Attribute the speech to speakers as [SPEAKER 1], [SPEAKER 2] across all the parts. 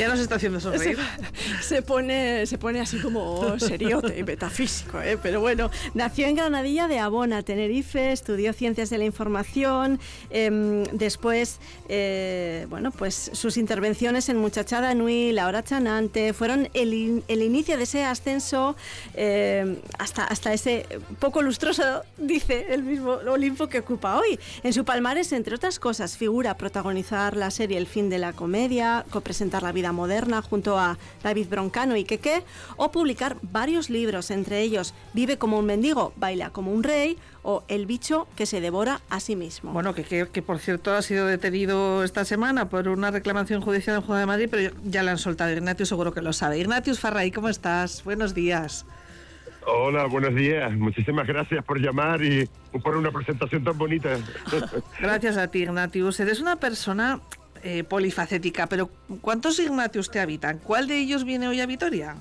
[SPEAKER 1] Ya nos está haciendo sonreír.
[SPEAKER 2] Se pone así como seriote y metafísico, pero bueno, nació en Granadilla de Abona, Tenerife, estudió Ciencias de la Información, después, bueno, pues sus intervenciones en Muchachada Nui, La Hora Chanante, fueron el inicio de ese ascenso hasta ese poco lustroso, dice el mismo Olimpo que ocupa hoy. En su palmarés, entre otras cosas, figura protagonizar la serie El fin de la comedia, copresentar La vida moderna junto a David Broncano y Keke, o publicar varios libros, entre ellos Vive como un mendigo, baila como un rey, o El bicho que se devora a sí mismo.
[SPEAKER 1] Bueno, que por cierto ha sido detenido esta semana por una reclamación judicial en Juzgado de Madrid, pero ya le han soltado. Ignatius seguro que lo sabe. Ignatius Farray, ¿cómo estás? Buenos días.
[SPEAKER 3] Hola, buenos días. Muchísimas gracias por llamar y por una presentación tan bonita.
[SPEAKER 1] Gracias a ti, Ignatius. Eres una persona polifacética, pero ¿cuántos Ignatius te habitan? ¿Cuál de ellos viene hoy a Vitoria?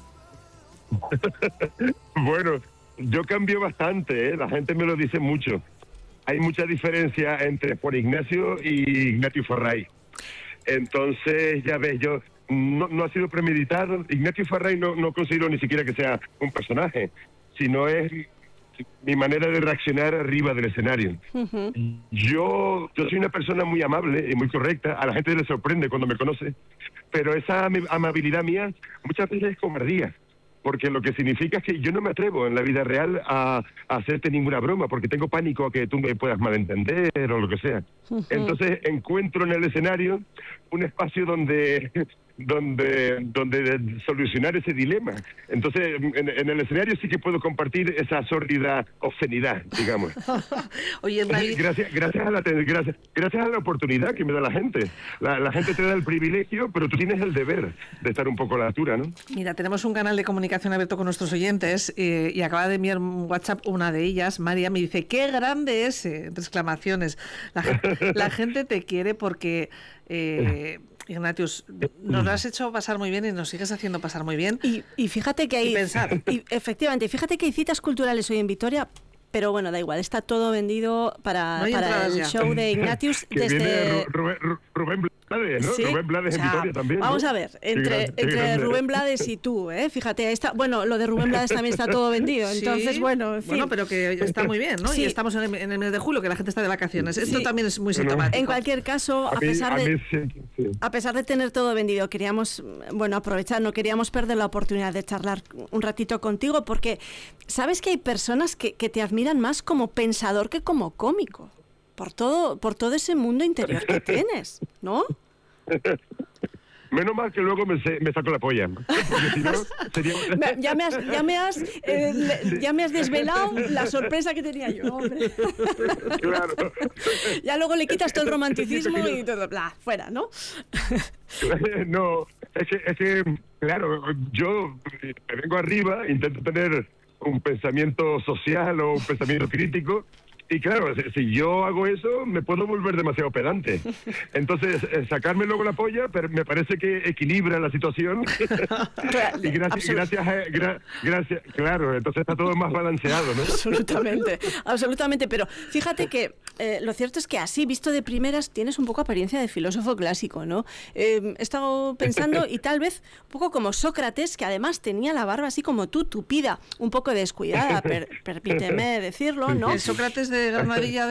[SPEAKER 3] Bueno, yo cambio bastante, la gente me lo dice mucho. Hay mucha diferencia entre Juan Ignacio y Ignatius Farray. Entonces, ya ves, yo no ha sido premeditado. Ignatius Farray no considero ni siquiera que sea un personaje, sino es mi manera de reaccionar arriba del escenario.
[SPEAKER 2] Uh-huh.
[SPEAKER 3] Yo soy una persona muy amable y muy correcta. A la gente le sorprende cuando me conoce, pero esa amabilidad mía muchas veces es cobardía, porque lo que significa es que yo no me atrevo en la vida real a hacerte ninguna broma, porque tengo pánico a que tú me puedas malentender o lo que sea. Uh-huh. Entonces encuentro en el escenario un espacio donde solucionar ese dilema. Entonces, en el escenario sí que puedo compartir esa sórdida obscenidad, digamos.
[SPEAKER 1] Oye, David...
[SPEAKER 3] Gracias a la oportunidad que me da la gente. La gente te da el privilegio, pero tú tienes el deber de estar un poco a la altura, ¿no?
[SPEAKER 1] Mira, tenemos un canal de comunicación abierto con nuestros oyentes y acaba de enviar un WhatsApp una de ellas, María, me dice, ¡qué grande ese! Entre exclamaciones. La gente te quiere porque... Ignatius, nos lo has hecho pasar muy bien y nos sigues haciendo pasar muy bien.
[SPEAKER 2] Y fíjate que hay... efectivamente, fíjate que hay citas culturales hoy en Vitoria, pero bueno, da igual, está todo vendido para el show de Ignatius desde...
[SPEAKER 3] Rubén Blades, ¿no?
[SPEAKER 2] ¿Sí?
[SPEAKER 3] Rubén Blades en Vitoria también, ¿no?
[SPEAKER 2] Vamos a ver, entre Rubén Blades y tú, fíjate, ahí está, bueno, lo de Rubén Blades también está todo vendido, entonces,
[SPEAKER 1] sí,
[SPEAKER 2] bueno, en fin.
[SPEAKER 1] Bueno, pero que está muy bien, ¿no? Sí. Y estamos en el mes de julio, que la gente está de vacaciones. Esto también es muy sintomático.
[SPEAKER 2] En cualquier caso, a pesar de tener todo vendido, queríamos, bueno, aprovechar, no queríamos perder la oportunidad de charlar un ratito contigo, porque sabes que hay personas que te admiran más como pensador que como cómico. Por todo ese mundo interior que tienes, ¿no?
[SPEAKER 3] Menos mal que luego me saco la polla. Porque si no, sería...
[SPEAKER 2] ya me has desvelado la sorpresa que tenía yo, hombre.
[SPEAKER 3] Claro.
[SPEAKER 2] Ya luego le quitas todo el romanticismo y todo, bla, fuera, ¿no?
[SPEAKER 3] No, es que, claro, yo me vengo arriba, intento tener un pensamiento social o un pensamiento crítico. Y claro, si yo hago eso, me puedo volver demasiado pedante. Entonces, sacarme luego la polla, pero me parece que equilibra la situación. Y gracias, claro, entonces está todo más balanceado, ¿no?
[SPEAKER 2] Absolutamente. Pero fíjate que lo cierto es que así, visto de primeras, tienes un poco apariencia de filósofo clásico, ¿no? He estado pensando, y tal vez un poco como Sócrates, que además tenía la barba así como tú, tupida, un poco descuidada, permíteme decirlo, ¿no?
[SPEAKER 1] El Sócrates de Granadilla